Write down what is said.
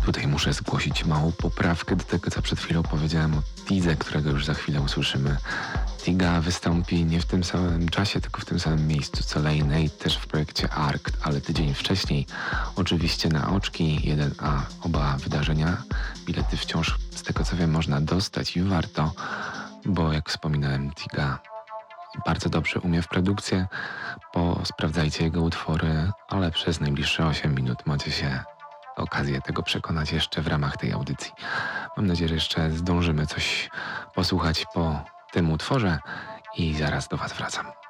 Tutaj muszę zgłosić małą poprawkę do tego, co przed chwilą powiedziałem o Tidze, którego już za chwilę usłyszymy. Tiga wystąpi nie w tym samym czasie, tylko w tym samym miejscu co Lay Nate, też w projekcie ARK, ale tydzień wcześniej. Oczywiście na oczki 1A oba wydarzenia. Bilety wciąż, z tego co wiem, można dostać i warto, bo jak wspominałem, Tiga bardzo dobrze umie w produkcję. Sprawdzajcie jego utwory, ale przez najbliższe 8 minut macie się okazję tego przekonać jeszcze w ramach tej audycji. Mam nadzieję, że jeszcze zdążymy coś posłuchać po tym utworze i zaraz do Was wracam.